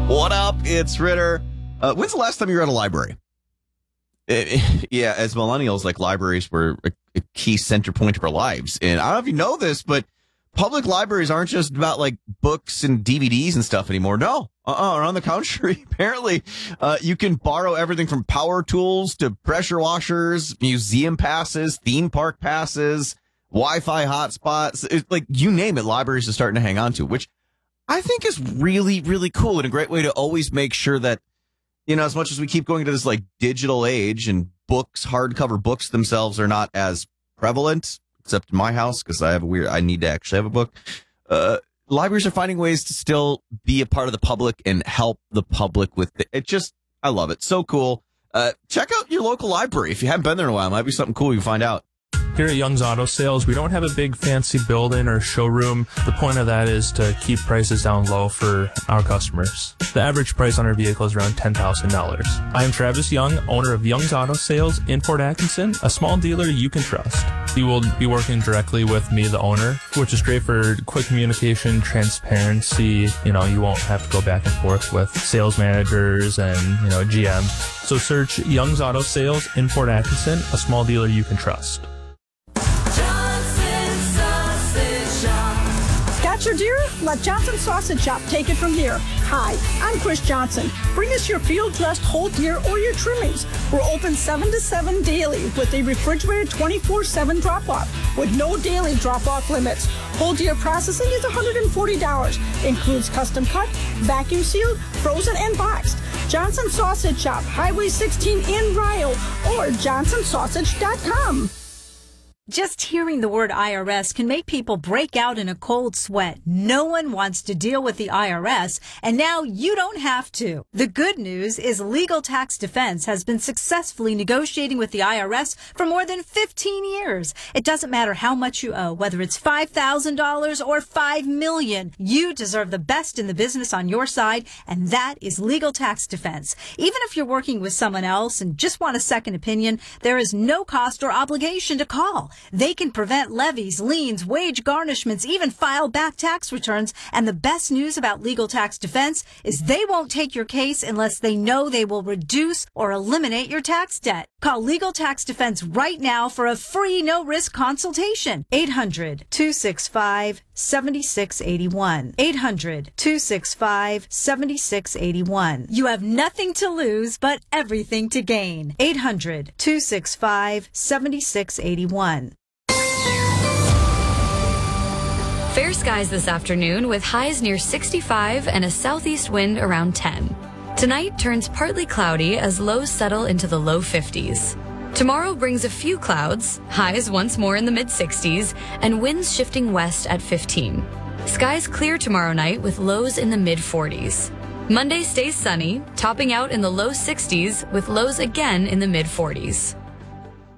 What up? It's Ritter. When's the last time you were at a library? Yeah, as millennials, like libraries were a key center point of our lives. And I don't know if you know this, but public libraries aren't just about like books and DVDs and stuff anymore. No, around the country, apparently, you can borrow everything from power tools to pressure washers, museum passes, theme park passes, Wi-Fi hotspots. It's like you name it, libraries are starting to hang on to, which I think is really, really cool and a great way to always make sure that, you know, as much as we keep going to this like digital age and books, hardcover books themselves are not as prevalent, except in my house because I need to actually have a book. Libraries are finding ways to still be a part of the public and help the public with it. I love it. So cool. Check out your local library. If you haven't been there in a while, it might be something cool you can find out. Here at Young's Auto Sales, we don't have a big fancy building or showroom. The point of that is to keep prices down low for our customers. The average price on our vehicle is around $10,000. I am Travis Young, owner of Young's Auto Sales in Port Atkinson, a small dealer you can trust. You will be working directly with me, the owner, which is great for quick communication, transparency. You know, you won't have to go back and forth with sales managers and, GM. So search Young's Auto Sales in Port Atkinson, a small dealer you can trust. Got your deer? Let Johnson Sausage Shop take it from here. Hi, I'm Chris Johnson. Bring us your field-dressed whole deer or your trimmings. We're open 7 to 7 daily with a refrigerated 24/7 drop-off with no daily drop-off limits. Whole deer processing is $140. Includes custom cut, vacuum sealed, frozen, and boxed. Johnson Sausage Shop, Highway 16 in Ryle, or johnsonsausage.com. Just hearing the word IRS can make people break out in a cold sweat. No one wants to deal with the IRS, and now you don't have to. The good news is Legal Tax Defense has been successfully negotiating with the IRS for more than 15 years. It doesn't matter how much you owe, whether it's $5,000 or $5 million. You deserve the best in the business on your side, and that is Legal Tax Defense. Even if you're working with someone else and just want a second opinion, there is no cost or obligation to call. They can prevent levies, liens, wage garnishments, even file back tax returns. And the best news about Legal Tax Defense is they won't take your case unless they know they will reduce or eliminate your tax debt. Call Legal Tax Defense right now for a free no-risk consultation. 800-265-7681. 800-265-7681. You have nothing to lose but everything to gain. 800-265-7681. Fair skies this afternoon with highs near 65 and a southeast wind around 10. Tonight turns partly cloudy as lows settle into the low 50s. Tomorrow brings a few clouds, highs once more in the mid-60s, and winds shifting west at 15. Skies clear tomorrow night with lows in the mid-40s. Monday stays sunny, topping out in the low 60s with lows again in the mid-40s.